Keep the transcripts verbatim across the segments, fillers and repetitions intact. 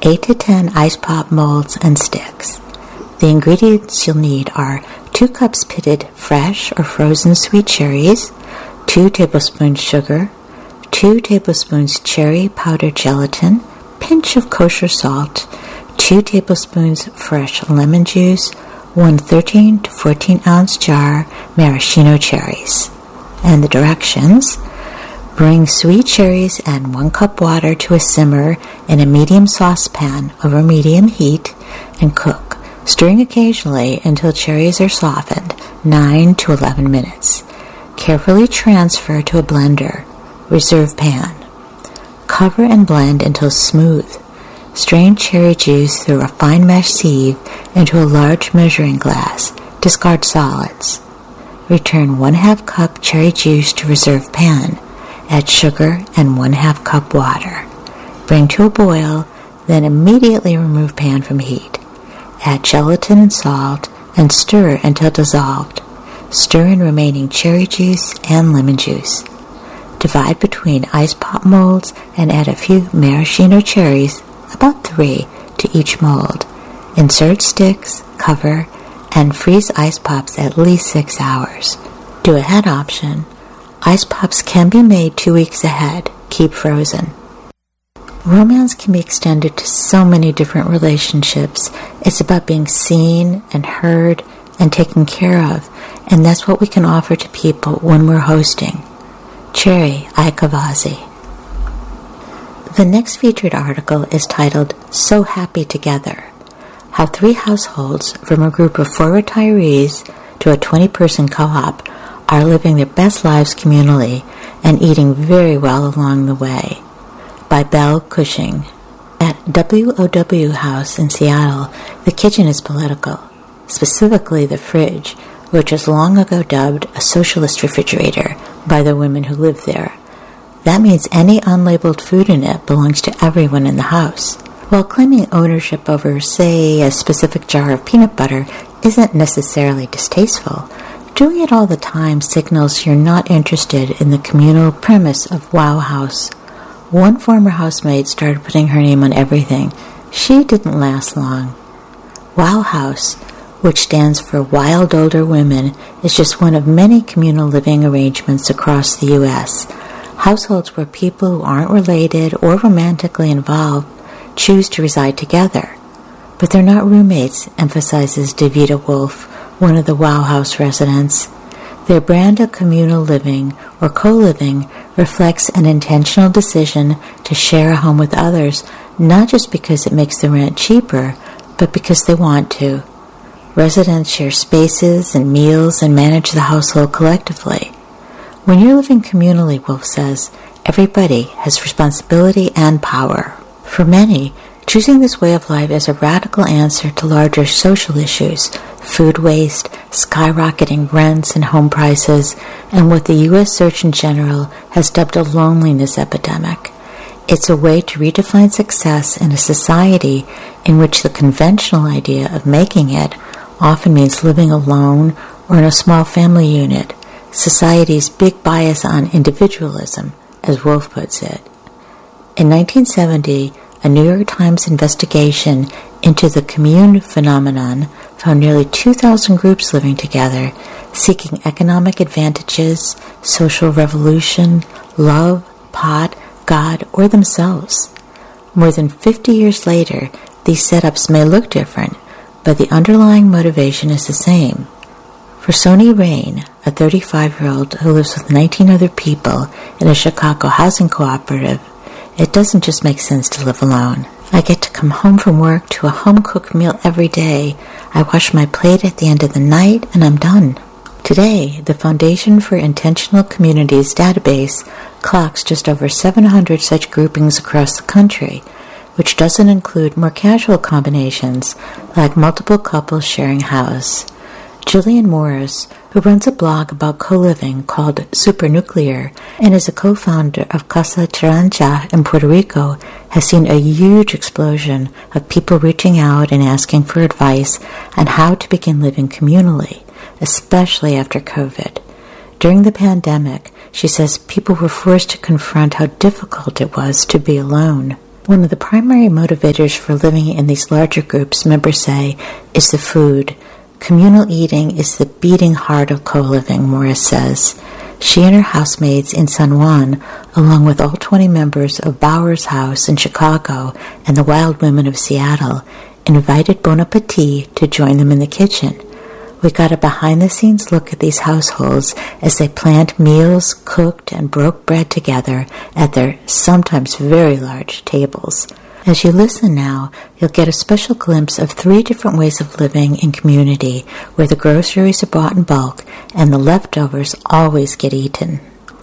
eight to ten ice pop molds and sticks. The ingredients you'll need are two cups pitted fresh or frozen sweet cherries, two tablespoons sugar, two tablespoons cherry powdered gelatin, pinch of kosher salt, two tablespoons fresh lemon juice, one thirteen to fourteen ounce jar maraschino cherries. And the directions: bring sweet cherries and one cup water to a simmer in a medium saucepan over medium heat and cook, stirring occasionally until cherries are softened, nine to eleven minutes. Carefully transfer to a blender. Reserve pan. Cover and blend until smooth. Strain cherry juice through a fine mesh sieve into a large measuring glass. Discard solids. Return one half cup cherry juice to reserve pan. Add sugar and one half cup water. Bring to a boil, then immediately remove pan from heat. Add gelatin and salt and stir until dissolved. Stir in remaining cherry juice and lemon juice. Divide between ice pop molds and add a few maraschino cherries, about three, to each mold. Insert sticks, cover, and freeze ice pops at least six hours. Do ahead option. Ice pops can be made two weeks ahead. Keep frozen. Romance can be extended to so many different relationships. It's about being seen and heard and taken care of, and that's what we can offer to people when we're hosting. Cherry Aikavazi. The next featured article is titled So Happy Together: How Three Households from a Group of Four Retirees to a twenty-person co-op are living their best lives communally and eating very well along the way, by Belle Cushing. At W O W House in Seattle, the kitchen is political, specifically the fridge, which was long ago dubbed a socialist refrigerator by the women who lived there. That means any unlabeled food in it belongs to everyone in the house. While claiming ownership over, say, a specific jar of peanut butter isn't necessarily distasteful, doing it all the time signals you're not interested in the communal premise of Wow House. One former housemate started putting her name on everything. She didn't last long. Wow House, which stands for Wild Older Women, is just one of many communal living arrangements across the U S Households where people who aren't related or romantically involved choose to reside together. But they're not roommates, emphasizes Davida Wolf, one of the Wow House residents. Their brand of communal living or co-living reflects an intentional decision to share a home with others, not just because it makes the rent cheaper, but because they want to. Residents share spaces and meals and manage the household collectively. When you're living communally, Wolf says, everybody has responsibility and power. For many, choosing this way of life is a radical answer to larger social issues, food waste, skyrocketing rents and home prices, and what the U S Surgeon General has dubbed a loneliness epidemic. It's a way to redefine success in a society in which the conventional idea of making it often means living alone or in a small family unit, society's big bias on individualism, as Wolf puts it. In nineteen seventy, a New York Times investigation into the commune phenomenon found nearly two thousand groups living together, seeking economic advantages, social revolution, love, pot, God, or themselves. More than fifty years later, these setups may look different, but the underlying motivation is the same. For Sony Rain, a thirty-five-year-old who lives with nineteen other people in a Chicago housing cooperative, it doesn't just make sense to live alone. I get to come home from work to a home-cooked meal every day. I wash my plate at the end of the night, and I'm done. Today, the Foundation for Intentional Communities database clocks just over seven hundred such groupings across the country, which doesn't include more casual combinations like multiple couples sharing a house. Jillian Morris, who runs a blog about co-living called Supernuclear and is a co-founder of Casa Charanja in Puerto Rico, has seen a huge explosion of people reaching out and asking for advice on how to begin living communally, especially after COVID. During the pandemic, she says people were forced to confront how difficult it was to be alone. One of the primary motivators for living in these larger groups, members say, is the food. Communal eating is the beating heart of co-living, Morris says. She and her housemates in San Juan, along with all twenty members of Bauer's House in Chicago and the Wild Women of Seattle, invited Bon Appetit to join them in the kitchen. We got a behind-the-scenes look at these households as they planned meals, cooked, and broke bread together at their sometimes very large tables. As you listen now, you'll get a special glimpse of three different ways of living in community where the groceries are bought in bulk and the leftovers always get eaten.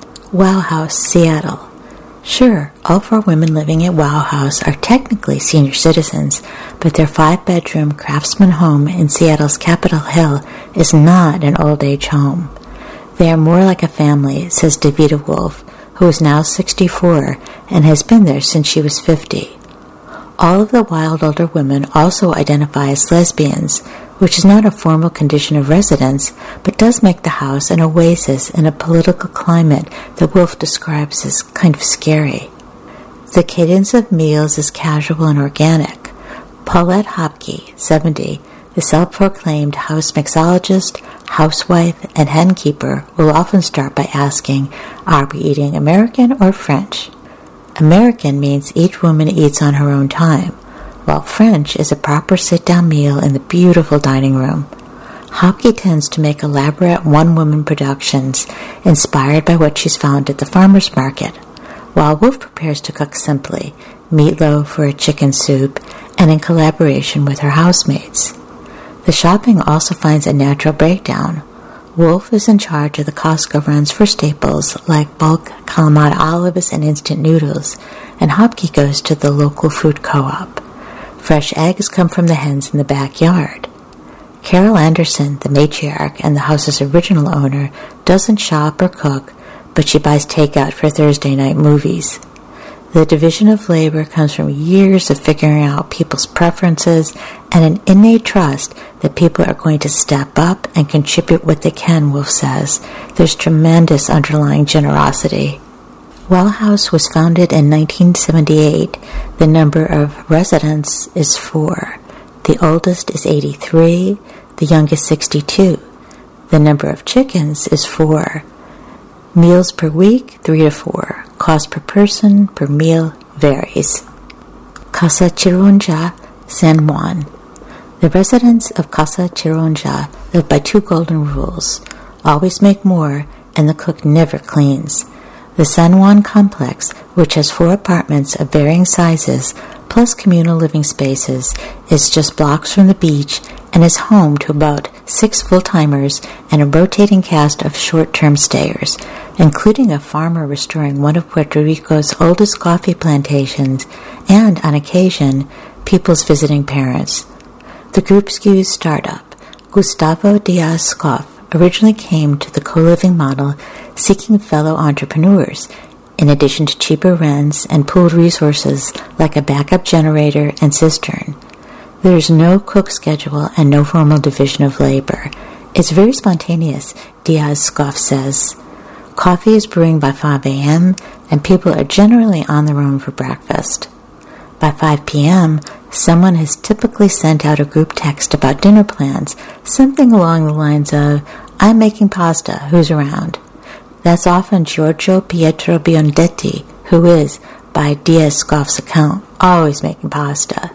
Wow House, Seattle. Sure, all four women living at Wow House are technically senior citizens, but their five-bedroom craftsman home in Seattle's Capitol Hill is not an old-age home. They are more like a family, says Davida Wolf, who is now sixty-four and has been there since she was fifty. All of the wild older women also identify as lesbians, which is not a formal condition of residence, but does make the house an oasis in a political climate that Wolf describes as kind of scary. The cadence of meals is casual and organic. Paulette Hopke, seventy, the self-proclaimed house mixologist, housewife, and henkeeper, will often start by asking, are we eating American or French? American means each woman eats on her own time, while French is a proper sit-down meal in the beautiful dining room. Hopke tends to make elaborate one-woman productions inspired by what she's found at the farmer's market, while Wolf prepares to cook simply, meatloaf or a chicken soup, and in collaboration with her housemates. The shopping also finds a natural breakdown. Wolf is in charge of the Costco runs for staples like bulk calamari olives and instant noodles, and Hopke goes to the local food co-op. Fresh eggs come from the hens in the backyard. Carol Anderson, the matriarch and the house's original owner, doesn't shop or cook, but she buys takeout for Thursday night movies. The division of labor comes from years of figuring out people's preferences and an innate trust that people are going to step up and contribute what they can, Wolf says. There's tremendous underlying generosity. Wow House was founded in nineteen seventy-eight. The number of residents is four. The oldest is eighty-three, the youngest sixty-two. The number of chickens is four. Meals per week, three to four. Cost per person, per meal, varies. Casa Chironja, San Juan. The residents of Casa Chironja live by two golden rules. Always make more, and the cook never cleans. The San Juan complex, which has four apartments of varying sizes, plus communal living spaces, is just blocks from the beach and is home to about six full-timers and a rotating cast of short-term stayers, including a farmer restoring one of Puerto Rico's oldest coffee plantations and, on occasion, people's visiting parents. The group skews startup. Gustavo Diaz-Scoff originally came to the co-living model seeking fellow entrepreneurs, in addition to cheaper rents and pooled resources like a backup generator and cistern. There is no cook schedule and no formal division of labor. It's very spontaneous, Diaz-Scoff says. Coffee is brewing by five a.m., and people are generally on their own for breakfast. By five p.m., someone has typically sent out a group text about dinner plans, something along the lines of, I'm making pasta, who's around? That's often Giorgio Pietro Biondetti, who is, by Diaz-Scoff's account, always making pasta.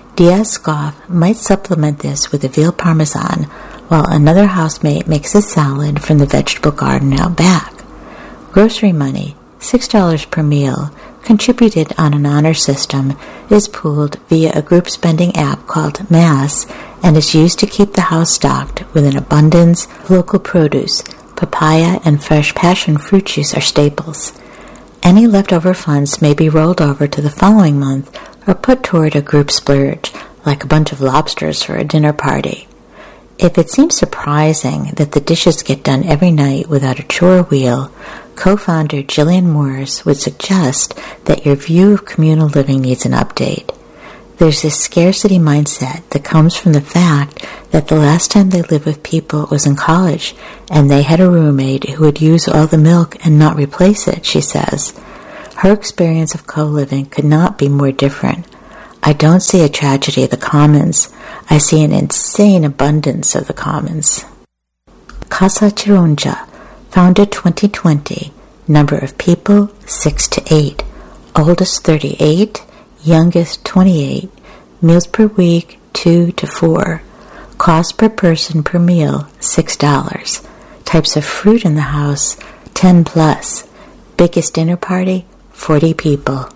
Diaz-Scoff might supplement this with a veal parmesan, while another housemate makes a salad from the vegetable garden out back. Grocery money, six dollars per meal, contributed on an honor system, is pooled via a group spending app called Mass and is used to keep the house stocked with an abundance of local produce. Papaya and fresh passion fruit juice are staples. Any leftover funds may be rolled over to the following month or put toward a group splurge, like a bunch of lobsters for a dinner party. If it seems surprising that the dishes get done every night without a chore wheel, co-founder Jillian Morris would suggest that your view of communal living needs an update. There's this scarcity mindset that comes from the fact that the last time they lived with people was in college, and they had a roommate who would use all the milk and not replace it, she says. Her experience of co-living could not be more different. I don't see a tragedy of the commons. I see an insane abundance of the commons. Casa Chironja, founded twenty twenty, number of people six to eight, oldest thirty-eight, youngest twenty-eight, meals per week two to four, cost per person per meal six dollars, types of fruit in the house ten plus, biggest dinner party forty people.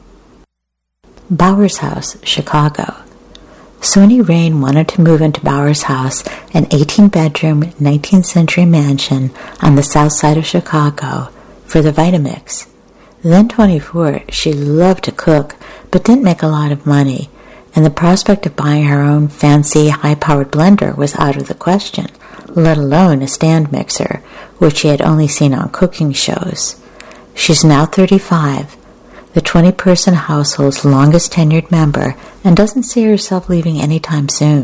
Bowers House, Chicago. Sony Rain wanted to move into Bowers House, an eighteen-bedroom, nineteenth century mansion on the south side of Chicago, for the Vitamix. Then twenty-four, she loved to cook, but didn't make a lot of money, and the prospect of buying her own fancy, high-powered blender was out of the question, let alone a stand mixer, which she had only seen on cooking shows. She's now thirty-five, the twenty-person household's longest-tenured member, and doesn't see herself leaving anytime soon.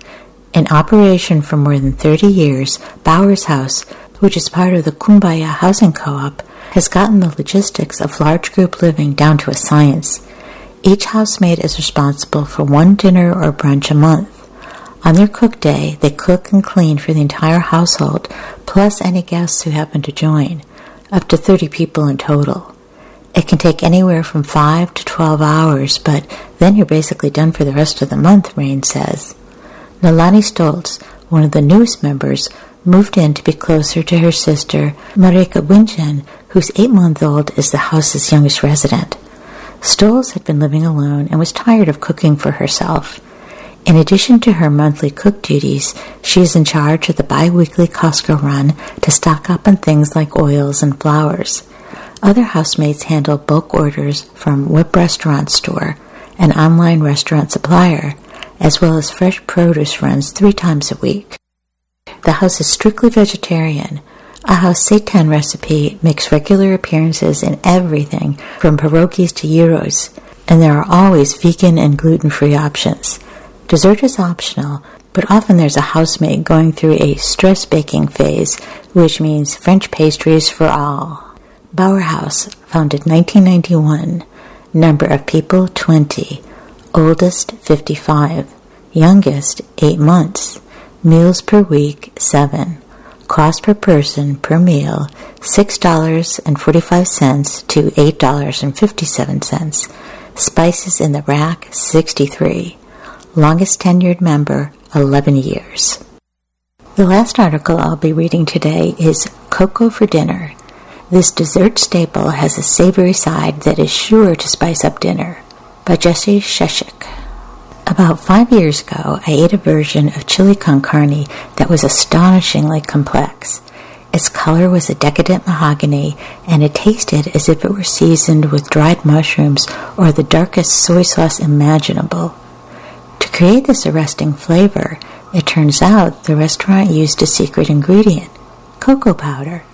In operation for more than thirty years, Bowers House, which is part of the Kumbaya Housing Co-op, has gotten the logistics of large group living down to a science. Each housemaid is responsible for one dinner or brunch a month. On their cook day, they cook and clean for the entire household, plus any guests who happen to join, up to thirty people in total. It can take anywhere from five to twelve hours, but then you're basically done for the rest of the month, Rain says. Nalani Stoltz, one of the newest members, moved in to be closer to her sister, Marika Winchen, whose eight-month-old is the house's youngest resident. Stoltz had been living alone and was tired of cooking for herself. In addition to her monthly cook duties, she is in charge of the bi-weekly Costco run to stock up on things like oils and flours. Other housemates handle bulk orders from Whip Restaurant Store, an online restaurant supplier, as well as fresh produce runs three times a week. The house is strictly vegetarian. A house seitan recipe makes regular appearances in everything from pierogies to gyros, and there are always vegan and gluten-free options. Dessert is optional, but often there's a housemaid going through a stress baking phase, which means French pastries for all. Bauer House, founded nineteen ninety-one, number of people twenty, oldest fifty-five, youngest eight months, meals per week seven, cost per person per meal six dollars and forty-five cents to eight dollars and fifty-seven cents, spices in the rack sixty-three, longest tenured member eleven years. The last article I'll be reading today is Cocoa for Dinner. This dessert staple has a savory side that is sure to spice up dinner, by Jesse Sheshik. About five years ago, I ate a version of chili con carne that was astonishingly complex. Its color was a decadent mahogany, and it tasted as if it were seasoned with dried mushrooms or the darkest soy sauce imaginable. To create this arresting flavor, it turns out the restaurant used a secret ingredient, cocoa powder.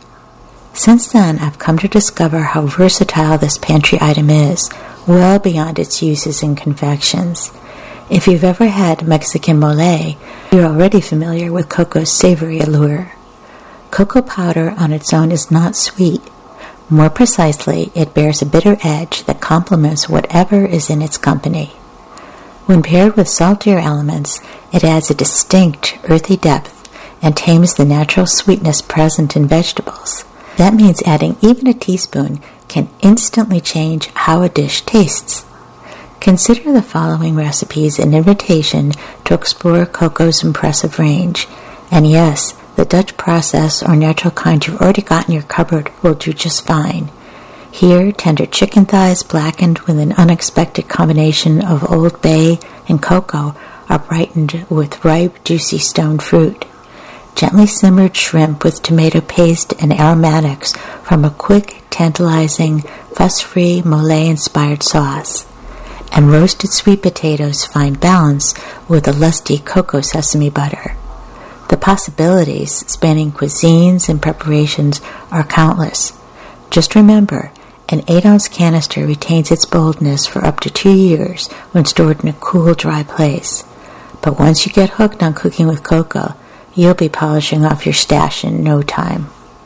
Since then, I've come to discover how versatile this pantry item is, well beyond its uses in confections. If you've ever had Mexican mole, you're already familiar with cocoa's savory allure. Cocoa powder on its own is not sweet. More precisely, it bears a bitter edge that complements whatever is in its company. When paired with saltier elements, it adds a distinct, earthy depth and tames the natural sweetness present in vegetables. That means adding even a teaspoon can instantly change how a dish tastes. Consider the following recipes an invitation to explore cocoa's impressive range. And yes, the Dutch process or natural kind you've already got in your cupboard will do just fine. Here, tender chicken thighs blackened with an unexpected combination of Old Bay and cocoa are brightened with ripe, juicy stone fruit. Gently simmered shrimp with tomato paste and aromatics from a quick, tantalizing, fuss-free, mole-inspired sauce. And roasted sweet potatoes find balance with a lusty cocoa sesame butter. The possibilities spanning cuisines and preparations are countless. Just remember, an eight-ounce canister retains its boldness for up to two years when stored in a cool, dry place. But once you get hooked on cooking with cocoa, you'll be polishing off your stash in no time.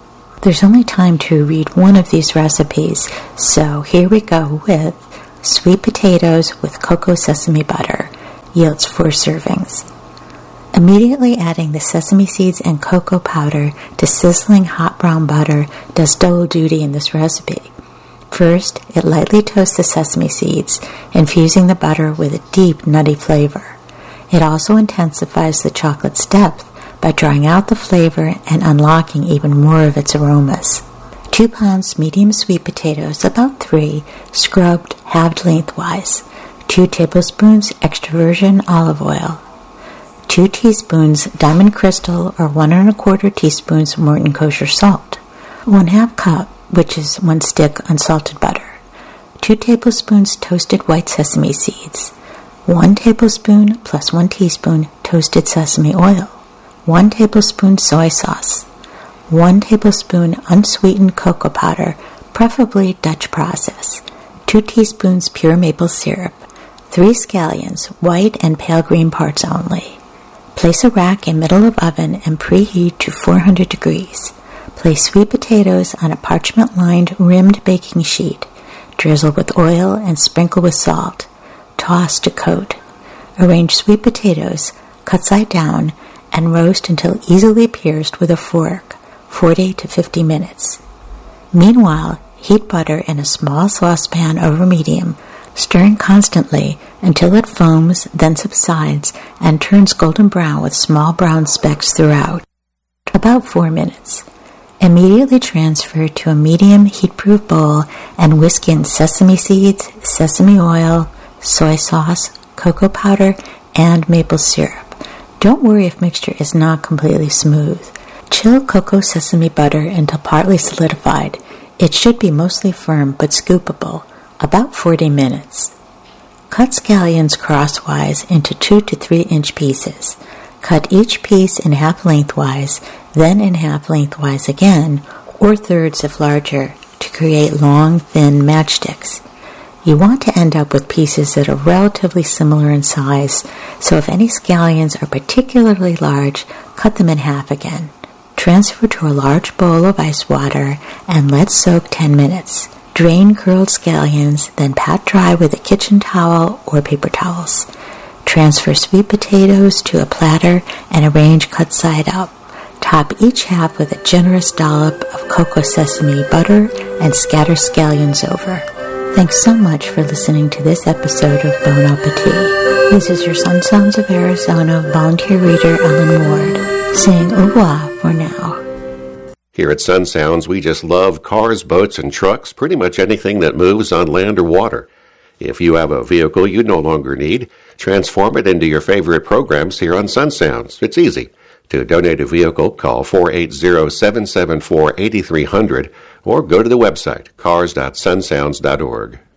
There's only time to read one of these recipes, so here we go with sweet potatoes with cocoa sesame butter. Yields four servings. Immediately adding the sesame seeds and cocoa powder to sizzling hot brown butter does double duty in this recipe. First, it lightly toasts the sesame seeds, infusing the butter with a deep nutty flavor. It also intensifies the chocolate's depth by drawing out the flavor and unlocking even more of its aromas. Two pounds medium sweet potatoes, about three, scrubbed, halved lengthwise. Two tablespoons extra virgin olive oil. Two teaspoons Diamond Crystal or one and a quarter teaspoons Morton Kosher salt. One half cup, which is one stick unsalted butter. Two tablespoons toasted white sesame seeds. One tablespoon plus one teaspoon toasted sesame oil. One tablespoon soy sauce. One tablespoon unsweetened cocoa powder, preferably Dutch process. Two teaspoons pure maple syrup. Three scallions, white and pale green parts only. Place a rack in middle of oven and preheat to four hundred degrees. Place sweet potatoes on a parchment-lined rimmed baking sheet. Drizzle with oil and sprinkle with salt. Toss to coat. Arrange sweet potatoes, cut side down, and roast until easily pierced with a fork, forty to fifty minutes. Meanwhile, heat butter in a small saucepan over medium, stirring constantly until it foams, then subsides, and turns golden brown with small brown specks throughout. About four minutes. Immediately transfer to a medium heat-proof bowl and whisk in sesame seeds, sesame oil, soy sauce, cocoa powder, and maple syrup. Don't worry if mixture is not completely smooth. Chill cocoa sesame butter until partly solidified. It should be mostly firm but scoopable, about forty minutes. Cut scallions crosswise into two to three inch pieces. Cut each piece in half lengthwise, then in half lengthwise again, or thirds if larger, to create long, thin matchsticks. You want to end up with pieces that are relatively similar in size, so if any scallions are particularly large, cut them in half again. Transfer to a large bowl of ice water and let soak ten minutes. Drain curled scallions, then pat dry with a kitchen towel or paper towels. Transfer sweet potatoes to a platter and arrange cut side up. Top each half with a generous dollop of cocoa sesame butter and scatter scallions over. Thanks so much for listening to this episode of Bon Appetit. This is your Sun Sounds of Arizona volunteer reader, Ellen Ward, saying au revoir for now. Here at Sun Sounds, we just love cars, boats, and trucks, pretty much anything that moves on land or water. If you have a vehicle you no longer need, transform it into your favorite programs here on Sun Sounds. It's easy. To donate a vehicle, call four eight zero, seven seven four, eight three zero zero or go to the website cars dot sun sounds dot org.